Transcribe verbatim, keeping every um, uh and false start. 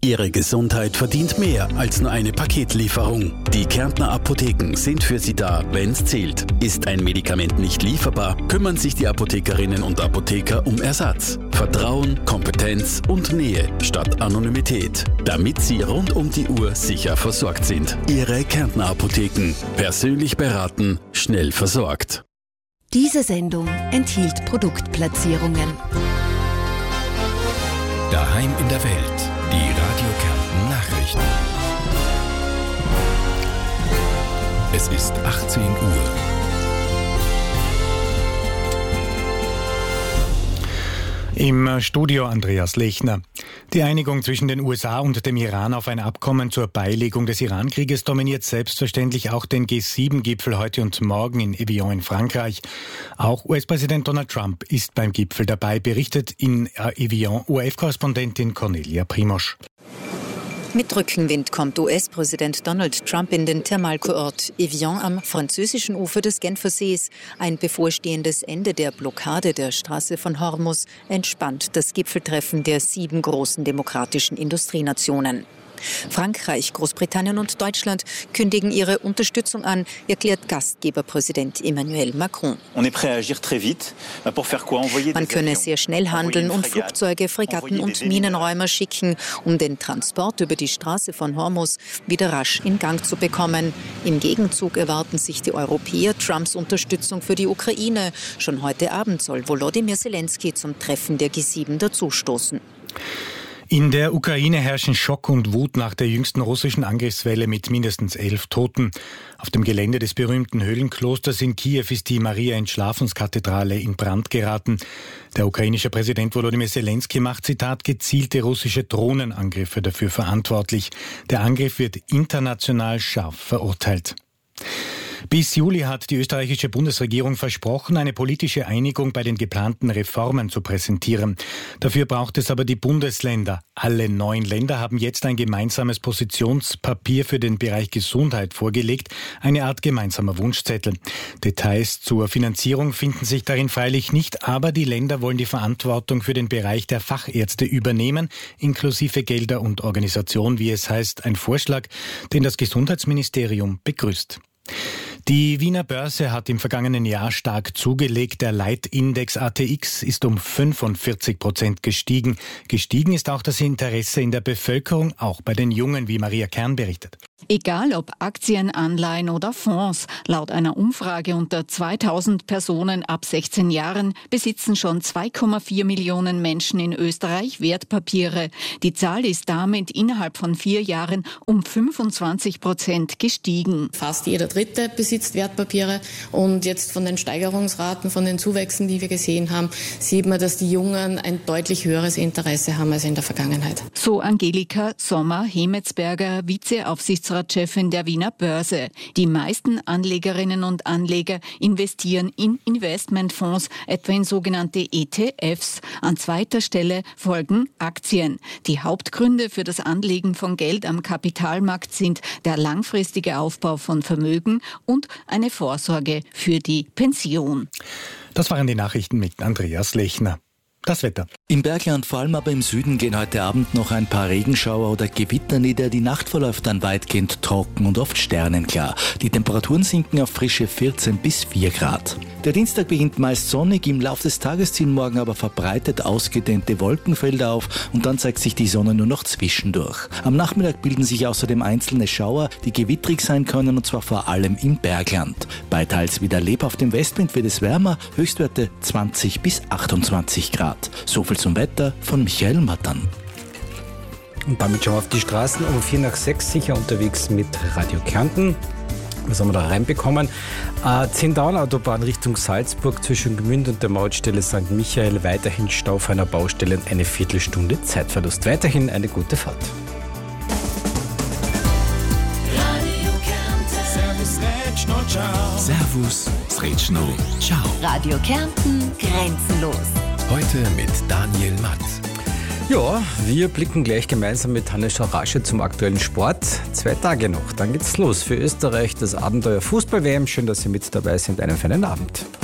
Ihre Gesundheit verdient mehr als nur eine Paketlieferung. Die Kärntner Apotheken sind für Sie da, wenn's zählt. Ist ein Medikament nicht lieferbar, kümmern sich die Apothekerinnen und Apotheker um Ersatz. Vertrauen, Kompetenz und Nähe statt Anonymität, damit Sie rund um die Uhr sicher versorgt sind. Ihre Kärntner Apotheken. Persönlich beraten, schnell versorgt. Diese Sendung enthielt Produktplatzierungen. Daheim in der Welt. Die Radio Kärnten Nachrichten. Es ist achtzehn Uhr. Im Studio Andreas Lechner. Die Einigung zwischen den U S A und dem Iran auf ein Abkommen zur Beilegung des Iran-Krieges dominiert selbstverständlich auch den G sieben Gipfel heute und morgen in Evian in Frankreich. Auch U S-Präsident Donald Trump ist beim Gipfel dabei, berichtet in Evian O R F-Korrespondentin Cornelia Primosch. Mit Rückenwind kommt U S-Präsident Donald Trump in den Thermalkurort Evian am französischen Ufer des Genfersees. Ein bevorstehendes Ende der Blockade der Straße von Hormuz entspannt das Gipfeltreffen der sieben großen demokratischen Industrienationen. Frankreich, Großbritannien und Deutschland kündigen ihre Unterstützung an, erklärt Gastgeberpräsident Emmanuel Macron. Man könne sehr schnell handeln und Flugzeuge, Fregatten und Minenräumer schicken, um den Transport über die Straße von Hormuz wieder rasch in Gang zu bekommen. Im Gegenzug erwarten sich die Europäer Trumps Unterstützung für die Ukraine. Schon heute Abend soll Volodymyr Zelensky zum Treffen der G sieben dazustoßen. In der Ukraine herrschen Schock und Wut nach der jüngsten russischen Angriffswelle mit mindestens elf Toten. Auf dem Gelände des berühmten Höhlenklosters in Kiew ist die Maria-Entschlafungskathedrale in Brand geraten. Der ukrainische Präsident Volodymyr Zelensky macht, Zitat, gezielte russische Drohnenangriffe dafür verantwortlich. Der Angriff wird international scharf verurteilt. Bis Juli hat die österreichische Bundesregierung versprochen, eine politische Einigung bei den geplanten Reformen zu präsentieren. Dafür braucht es aber die Bundesländer. Alle neun Länder haben jetzt ein gemeinsames Positionspapier für den Bereich Gesundheit vorgelegt, eine Art gemeinsamer Wunschzettel. Details zur Finanzierung finden sich darin freilich nicht, aber die Länder wollen die Verantwortung für den Bereich der Fachärzte übernehmen, inklusive Gelder und Organisation, wie es heißt, ein Vorschlag, den das Gesundheitsministerium begrüßt. Die Wiener Börse hat im vergangenen Jahr stark zugelegt. Der Leitindex A T X ist um fünfundvierzig Prozent gestiegen. Gestiegen ist auch das Interesse in der Bevölkerung, auch bei den Jungen, wie Maria Kern berichtet. Egal ob Aktien, Anleihen oder Fonds, laut einer Umfrage unter zweitausend Personen ab sechzehn Jahren besitzen schon zwei Komma vier Millionen Menschen in Österreich Wertpapiere. Die Zahl ist damit innerhalb von vier Jahren um fünfundzwanzig Prozent gestiegen. Fast jeder Dritte besitzt Wertpapiere und jetzt von den Steigerungsraten, von den Zuwächsen, die wir gesehen haben, sieht man, dass die Jungen ein deutlich höheres Interesse haben als in der Vergangenheit. So Angelika Sommer-Hemetsberger, Vizeaufsichtsratschefin der Wiener Börse. Die meisten Anlegerinnen und Anleger investieren in Investmentfonds, etwa in sogenannte E T Fs. An zweiter Stelle folgen Aktien. Die Hauptgründe für das Anlegen von Geld am Kapitalmarkt sind der langfristige Aufbau von Vermögen und eine Vorsorge für die Pension. Das waren die Nachrichten mit Andreas Lechner. Das Wetter. Im Bergland, vor allem aber im Süden, gehen heute Abend noch ein paar Regenschauer oder Gewitter nieder. Die Nacht verläuft dann weitgehend trocken und oft sternenklar. Die Temperaturen sinken auf frische vierzehn bis vier Grad. Der Dienstag beginnt meist sonnig, im Laufe des Tages ziehen morgen aber verbreitet ausgedehnte Wolkenfelder auf und dann zeigt sich die Sonne nur noch zwischendurch. Am Nachmittag bilden sich außerdem einzelne Schauer, die gewittrig sein können, und zwar vor allem im Bergland. Bei teils wieder lebhaftem Westwind wird es wärmer, Höchstwerte zwanzig bis achtundzwanzig Grad. So viel zum Wetter von Michael Mattern. Und damit schauen wir auf die Straßen um vier nach sechs, sicher unterwegs mit Radio Kärnten. Was haben wir da reinbekommen? Äh, Zehn-Down-Autobahn Richtung Salzburg zwischen Gmünd und der Mautstelle Sankt Michael. Weiterhin Stau auf einer Baustelle und eine Viertelstunde Zeitverlust. Weiterhin eine gute Fahrt. Radio Kärnten. Servus, Rätschno, ciao. Servus, Rätschno, ciao. Radio Kärnten grenzenlos. Heute mit Daniel Matt. Ja, wir blicken gleich gemeinsam mit Hannes Scharasche zum aktuellen Sport. Zwei Tage noch, dann geht's los für Österreich, das Abenteuer Fußball-W M. Schön, dass Sie mit dabei sind. Einen feinen Abend.